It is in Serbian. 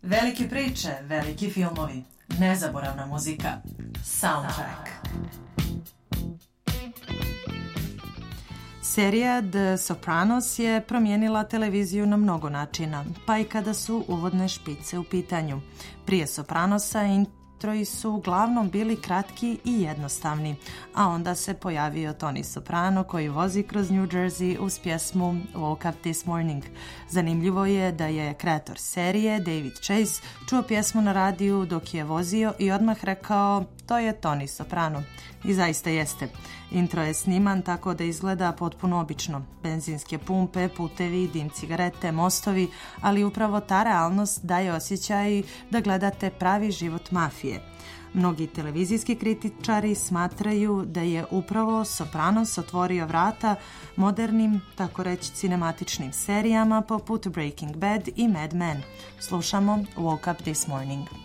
Velike priče, veliki filmovi, nezaboravna muzika, soundtrack. Serija The Sopranos je promijenila televiziju na mnogo načina, pa i kada su uvodne špice u pitanju. Prije Sopranosa introi su uglavnom bili kratki i jednostavni, a onda se pojavio Tony Soprano koji vozi kroz New Jersey uz pjesmu Woke Up This Morning. Zanimljivo je da je kreator serije David Chase čuo pjesmu na radiju dok je vozio i odmah rekao to je Tony Soprano. I zaista jeste. Intro je sniman tako da izgleda potpuno obično. Benzinske pumpe, putevi, dim cigarete, mostovi, ali upravo ta realnost daje osjećaj da gledate pravi život mafije. Mnogi televizijski kritičari smatraju da je upravo Sopranos otvorio vrata modernim, tako reći cinematičnim serijama poput Breaking Bad i Mad Men. Slušamo Woke Up This Morning.